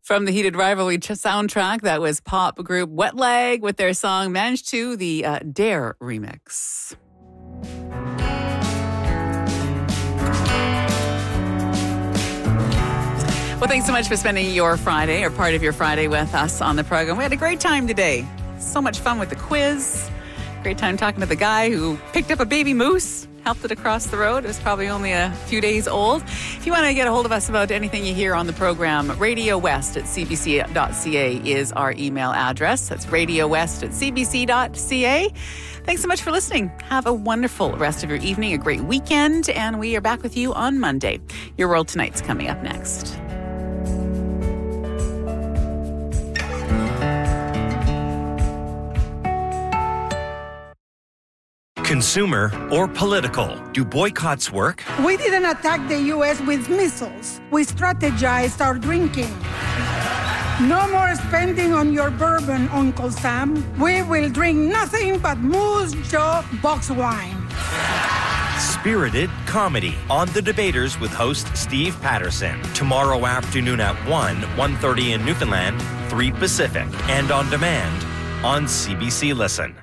From the Heated Rivalry soundtrack, that was pop group Wet Leg with their song Manage 2, the Dare remix. Well, thanks so much for spending your Friday or part of your Friday with us on the program. We had a great time today. So much fun with the quiz. Great time talking to the guy who picked up a baby moose, helped it across the road. It was probably only a few days old. If you want to get a hold of us about anything you hear on the program, radiowest@cbc.ca is our email address. That's radiowest@cbc.ca. Thanks so much for listening. Have a wonderful rest of your evening, a great weekend, and we are back with you on Monday. Your World Tonight's coming up next. Consumer or political? Do boycotts work? We didn't attack the U.S. with missiles. We strategized our drinking. No more spending on your bourbon, Uncle Sam. We will drink nothing but Moose Jaw box wine. Spirited comedy on The Debaters with host Steve Patterson. Tomorrow afternoon at 1:30 in Newfoundland, 3 Pacific, and on demand on CBC Listen.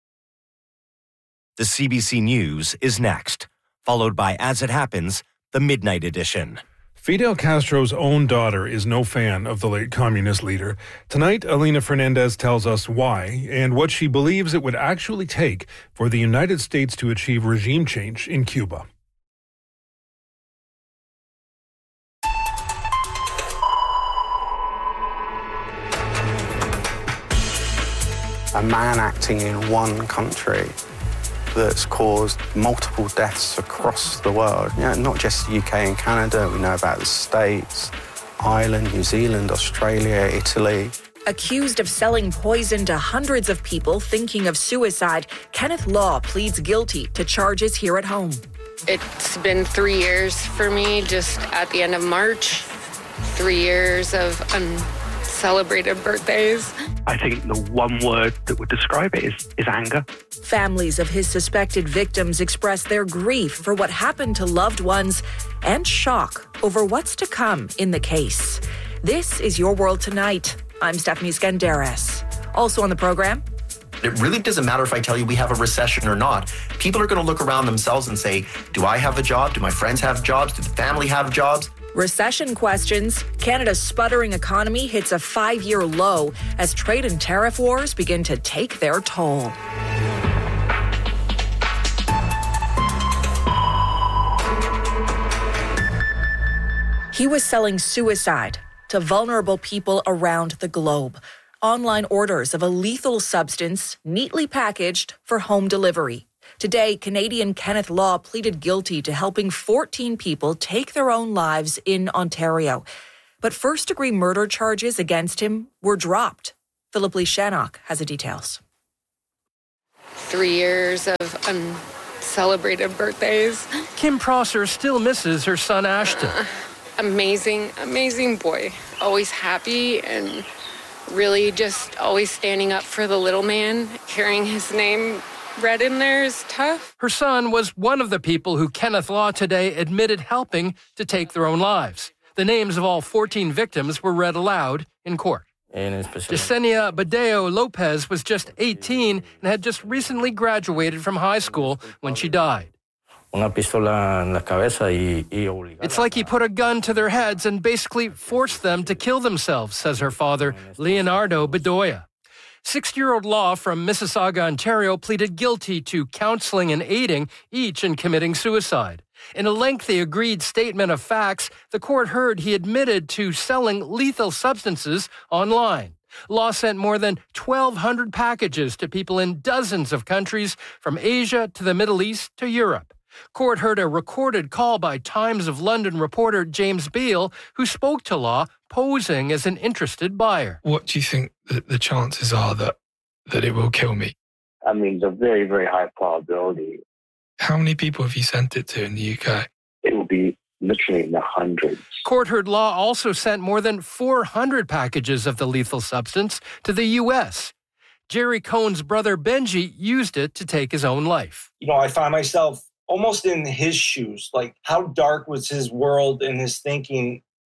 The CBC News is next, followed by As It Happens, the Midnight Edition. Fidel Castro's own daughter is no fan of the late communist leader. Tonight, Alina Fernandez tells us why and what she believes it would actually take for the United States to achieve regime change in Cuba. A man acting in one country that's caused multiple deaths across the world. You know, not just the UK and Canada, we know about the States, Ireland, New Zealand, Australia, Italy. Accused of selling poison to hundreds of people thinking of suicide, Kenneth Law pleads guilty to charges here at home. It's been 3 years for me, just at the end of March. 3 years of uncelebrated birthdays. I think the one word that would describe it is anger. Families of his suspected victims express their grief for what happened to loved ones and shock over what's to come in the case. This is Your World Tonight. I'm Stephanie Skandaris. Also on the program, it really doesn't matter if I tell you we have a recession or not. People are going to look around themselves and say, do I have a job? Do my friends have jobs? Do the family have jobs? recession questions, Canada's sputtering economy hits a 5-year low as trade and tariff wars begin to take their toll. He was selling suicide to vulnerable people around the globe. Online orders of a lethal substance neatly packaged for home delivery. Today, Canadian Kenneth Law pleaded guilty to helping 14 people take their own lives in Ontario. But first-degree murder charges against him were dropped. Philip Lee Shannock has the details. 3 years of uncelebrated birthdays. Kim Prosser still misses her son Ashton. Amazing boy. Always happy and really just always standing up for the little man. Hearing his name read in there is tough. Her son was one of the people who Kenneth Law today admitted helping to take their own lives. The names of all 14 victims were read aloud in court. Yesenia Badeo Lopez was just 18 and had just recently graduated from high school when she died. It's like he put a gun to their heads and basically forced them to kill themselves, says her father, Leonardo Bedoya. 60-year-old Law from Mississauga, Ontario, pleaded guilty to counseling and aiding, each in committing suicide. In a lengthy agreed statement of facts, the court heard he admitted to selling lethal substances online. Law sent more than 1,200 packages to people in dozens of countries, from Asia to the Middle East to Europe. Court heard a recorded call by Times of London reporter James Beale, who spoke to Law, posing as an interested buyer. What do you think the chances are that it will kill me? I mean, it's a very, very high probability. How many people have you sent it to in the UK? It will be literally in the hundreds. Court heard Law also sent more than 400 packages of the lethal substance to the U.S. Jerry Cohen's brother Benji used it to take his own life. I find myself almost in his shoes. Like, how dark was his world and his thinking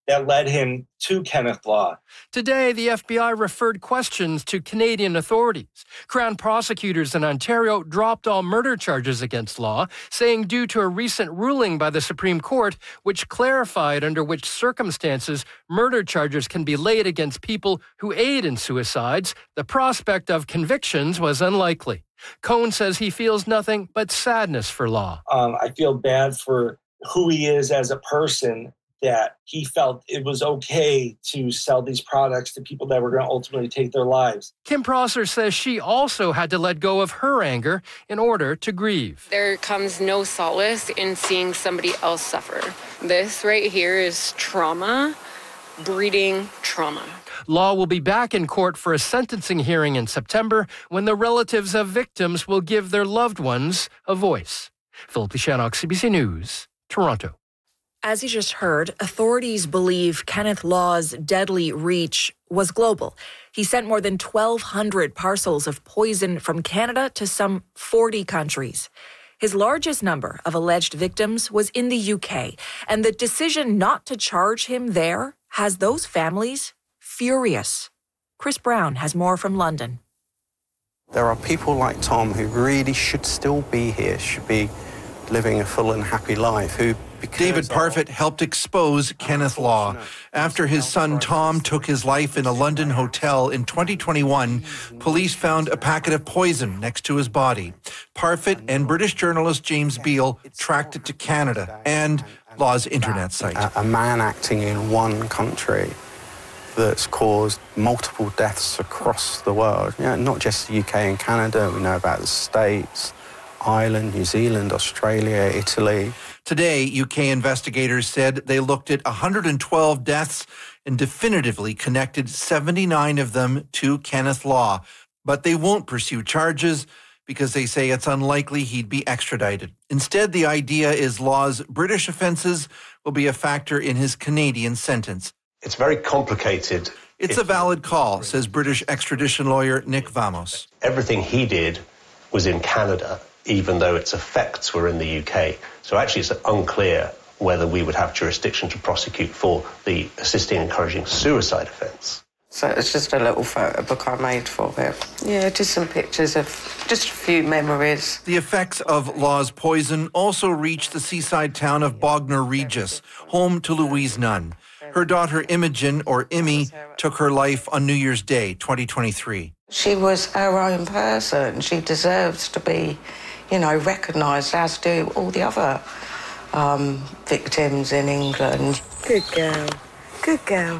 that led him to Kenneth Law. Today, the FBI referred questions to Canadian authorities. Crown prosecutors in Ontario dropped all murder charges against Law, saying due to a recent ruling by the Supreme Court, which clarified under which circumstances murder charges can be laid against people who aid in suicides, the prospect of convictions was unlikely. Cohn says he feels nothing but sadness for Law. I feel bad for who he is as a person, that he felt it was okay to sell these products to people that were going to ultimately take their lives. Kim Prosser says she also had to let go of her anger in order to grieve. There comes no solace in seeing somebody else suffer. This right here is trauma breeding trauma. Law will be back in court for a sentencing hearing in September when the relatives of victims will give their loved ones a voice. Philip Shannock, CBC News, Toronto. As you just heard, authorities believe Kenneth Law's deadly reach was global. He sent more than 1,200 parcels of poison from Canada to some 40 countries. His largest number of alleged victims was in the UK, and the decision not to charge him there has those families furious. Chris Brown has more from London. There are people like Tom who really should still be here, should be living a full and happy life, who David Parfitt helped expose Kenneth Law. After his son Tom took his life in a London hotel in 2021, police found a packet of poison next to his body. Parfitt and British journalist James Beale tracked it to Canada and Law's internet site. A man acting in one country that's caused multiple deaths across the world. You know, not just the UK and Canada, we know about the States, Ireland, New Zealand, Australia, Italy. Today, UK investigators said they looked at 112 deaths and definitively connected 79 of them to Kenneth Law. But they won't pursue charges because they say it's unlikely he'd be extradited. Instead, the idea is Law's British offences will be a factor in his Canadian sentence. It's very complicated. It's a valid call, says British extradition lawyer Nick Vamos. Everything he did was in Canada, even though its effects were in the UK. So actually it's unclear whether we would have jurisdiction to prosecute for the assisting and encouraging suicide offence. So it's just a little photo book I made for him. Yeah, just some pictures of just a few memories. The effects of Law's poison also reached the seaside town of Bognor Regis, home to Louise Nunn. Her daughter Imogen, or Imi, took her life on New Year's Day, 2023. She was her own person. She deserves to be, recognised, as do all the other victims in England. Good girl. Good girl.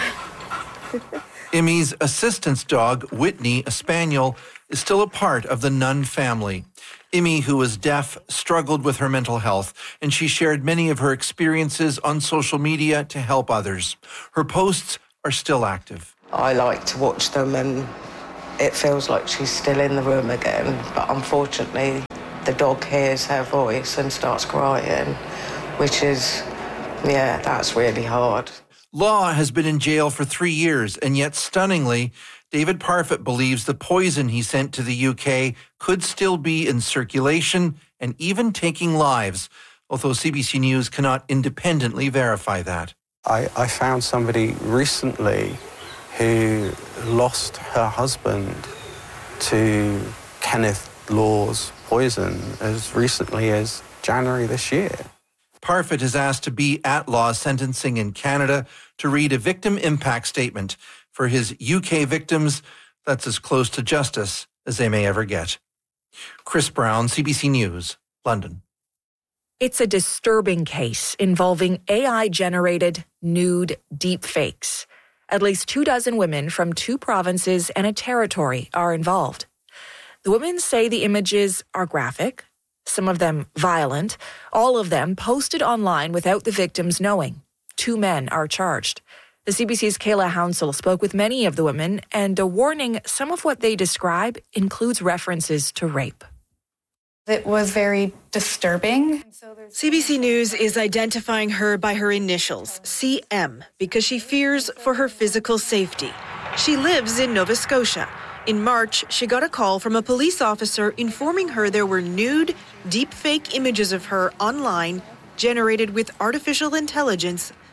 Imi's assistance dog, Whitney, a spaniel, is still a part of the Nunn family. Imi, who was deaf, struggled with her mental health, and she shared many of her experiences on social media to help others. Her posts are still active. I like to watch them, and it feels like she's still in the room again. But unfortunately, the dog hears her voice and starts crying, which is, that's really hard. Law has been in jail for 3 years, and yet stunningly, David Parfitt believes the poison he sent to the UK could still be in circulation and even taking lives, although CBC News cannot independently verify that. I found somebody recently who lost her husband to Kenneth Law's poison as recently as January this year. Parfitt has asked to be at Law's sentencing in Canada to read a victim impact statement. For his UK victims, that's as close to justice as they may ever get. Chris Brown, CBC News, London. It's a disturbing case involving AI-generated nude deepfakes. At least 24 women from 2 provinces and a territory are involved. The women say the images are graphic, some of them violent, all of them posted online without the victims knowing. 2 men are charged. The CBC's Kayla Hounsell spoke with many of the women, and a warning some of what they describe includes references to rape. It was very disturbing. CBC News is identifying her by her initials, CM, because she fears for her physical safety. She lives in Nova Scotia. In March, she got a call from a police officer informing her there were nude, deepfake images of her online generated with artificial intelligence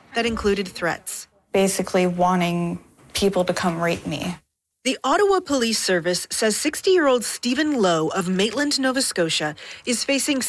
that included threats. Basically wanting people to come rape me. The Ottawa Police Service says 60-year-old Stephen Lowe of Maitland, Nova Scotia, is facing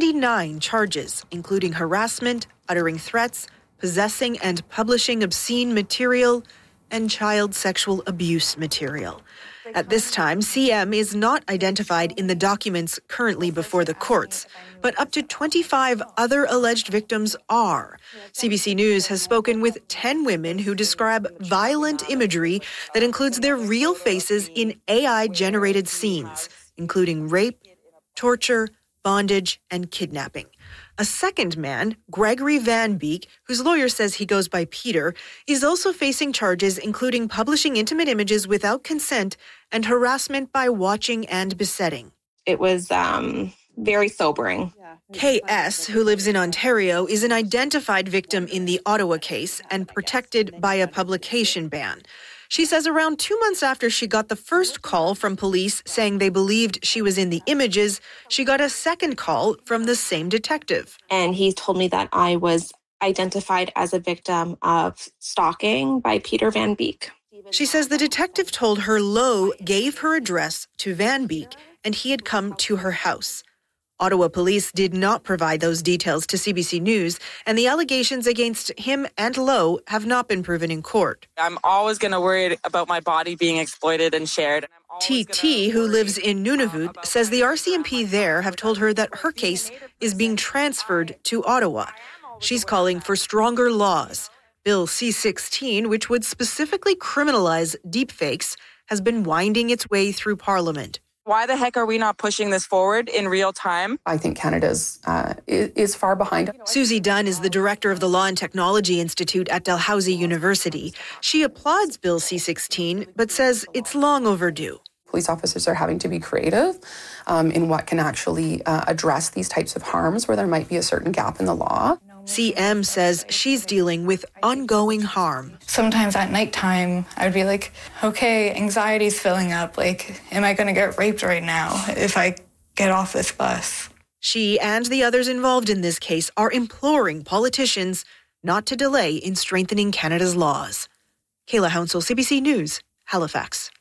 79 charges, including harassment, uttering threats, possessing and publishing obscene material, and child sexual abuse material. At this time, CM is not identified in the documents currently before the courts, but up to 25 other alleged victims are. CBC News has spoken with 10 women who describe violent imagery that includes their real faces in AI-generated scenes, including rape, torture, bondage, and kidnapping. A second man, Gregory Van Beek, whose lawyer says he goes by Peter, is also facing charges including publishing intimate images without consent and harassment by watching and besetting. It was very sobering. KS, who lives in Ontario, is an identified victim in the Ottawa case and protected by a publication ban. She says around 2 months after she got the first call from police saying they believed she was in the images, she got a second call from the same detective. And he told me that I was identified as a victim of stalking by Peter Van Beek. She says the detective told her Lowe gave her address to Van Beek and he had come to her house. Ottawa police did not provide those details to CBC News, and the allegations against him and Lowe have not been proven in court. I'm always going to worry about my body being exploited and shared. TT, who lives in Nunavut, says the RCMP there have told her that her case is being transferred to Ottawa. She's calling for stronger laws. Bill C-16, which would specifically criminalize deepfakes, has been winding its way through Parliament. Why the heck are we not pushing this forward in real time? I think Canada's is far behind. Susie Dunn is the director of the Law and Technology Institute at Dalhousie University. She applauds Bill C-16, but says it's long overdue. Police officers are having to be creative in what can actually address these types of harms where there might be a certain gap in the law. CM says she's dealing with ongoing harm. Sometimes at nighttime, I would be like, okay, anxiety's filling up. Like, am I going to get raped right now if I get off this bus? She and the others involved in this case are imploring politicians not to delay in strengthening Canada's laws. Kayla Hounsell, CBC News, Halifax.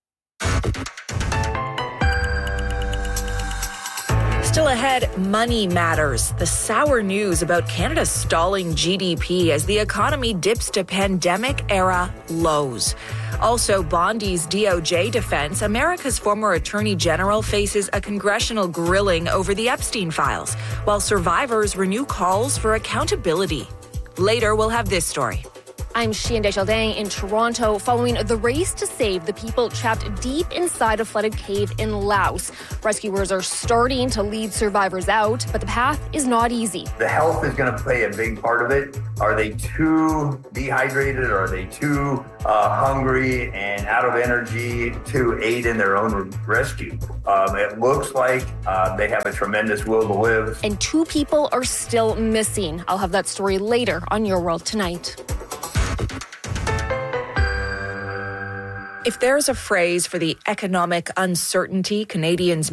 Still ahead, money matters. The sour news about Canada's stalling GDP as the economy dips to pandemic-era lows. Also, Bondi's DOJ defense, America's former Attorney General, faces a congressional grilling over the Epstein files, while survivors renew calls for accountability. Later, we'll have this story. I'm Sheehan Desjardins in Toronto, following the race to save the people trapped deep inside a flooded cave in Laos. Rescuers are starting to lead survivors out, but the path is not easy. The health is going to play a big part of it. Are they too dehydrated, or are they too hungry and out of energy to aid in their own rescue? It looks like they have a tremendous will to live. And 2 people are still missing. I'll have that story later on Your World Tonight. If there's a phrase for the economic uncertainty Canadians